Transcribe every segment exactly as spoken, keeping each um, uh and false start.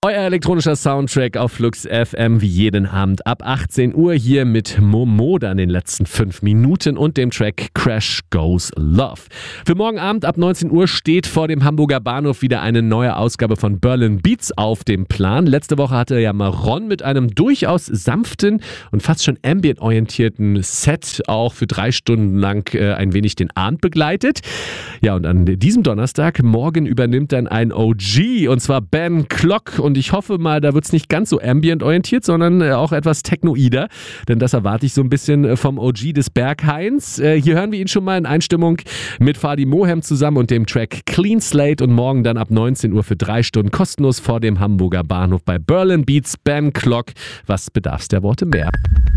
Euer elektronischer Soundtrack auf Flux F M wie jeden Abend ab achtzehn Uhr hier mit Momoda in den letzten fünf Minuten und dem Track Crash Goes Love. Für morgen Abend ab neunzehn Uhr steht vor dem Hamburger Bahnhof wieder eine neue Ausgabe von Berlin Beats auf dem Plan. Letzte Woche hatte ja Marron mit einem durchaus sanften und fast schon ambient-orientierten Set auch für drei Stunden lang äh, ein wenig den Abend begleitet. Ja, und an diesem Donnerstag, morgen übernimmt dann ein O G und zwar Ben Clock. Und ich hoffe mal, da wird es nicht ganz so ambient-orientiert, sondern auch etwas technoider. Denn das erwarte ich so ein bisschen vom O G des Berghains. Hier hören wir ihn schon mal in Einstimmung mit Fadi Mohem zusammen und dem Track Clean Slate. Und morgen dann ab neunzehn Uhr für drei Stunden kostenlos vor dem Hamburger Bahnhof bei Berlin Beats, Ben Clock. Was bedarf's der Worte mehr?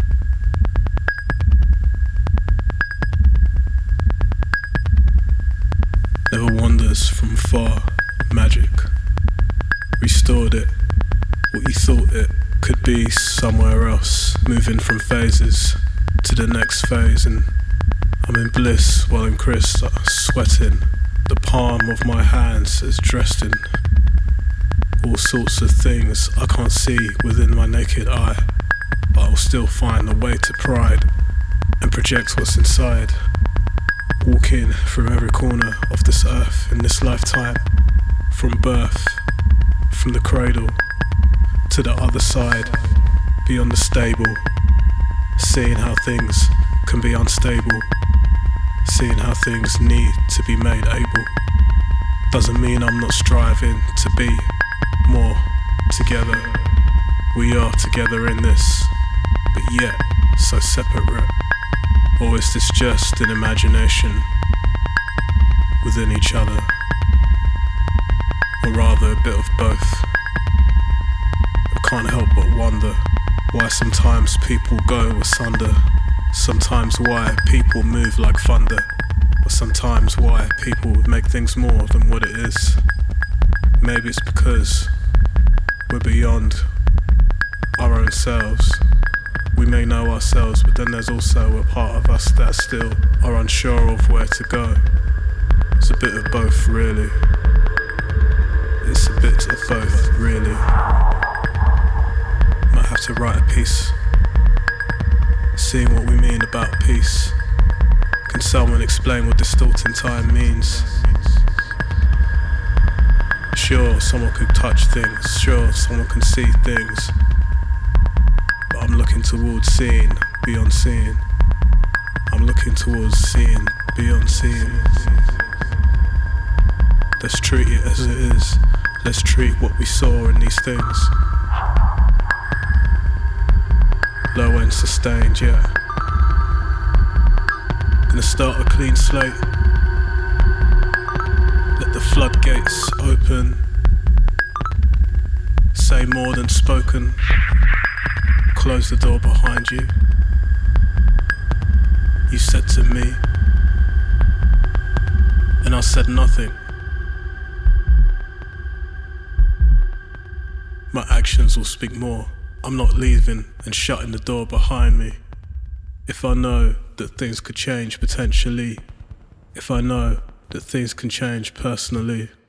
Never wanders from far, magic. Restored it, what you thought it could be somewhere else. Moving from phases to the next phase, and I'm in bliss while I'm Chris, uh, sweating. The palm of my hands is dressed in all sorts of things I can't see within my naked eye, but I'll still find a way to pride and project what's inside. Walking through every corner of this earth in this lifetime, from birth, from the cradle to the other side, beyond the stable, seeing how things can be unstable, seeing how things need to be made able. Doesn't mean I'm not striving to be more together. We are together in this, but yet so separate. Or is this just an imagination within each other? Or rather a bit of both. I can't help but wonder why sometimes people go asunder, sometimes why people move like thunder, or sometimes why people make things more than what it is. Maybe it's because we're beyond our own selves. We may know ourselves, but then there's also a part of us that still are unsure of where to go. It's a bit of both, really. It's a bit of both, really. Might have to write a piece, seeing what we mean about peace. Can someone explain what distorting time means? Sure, someone could touch things, sure, someone can see things, but I'm looking towards seeing beyond seeing. I'm looking towards seeing beyond seeing. Let's treat it as it is. Let's treat what we saw in these things. Low end sustained, yeah. Gonna start a clean slate. Let the floodgates open. Say more than spoken. Close the door behind you. You said to me, and I said nothing. My actions will speak more. I'm not leaving and shutting the door behind me. If I know that things could change potentially, if I know that things can change personally,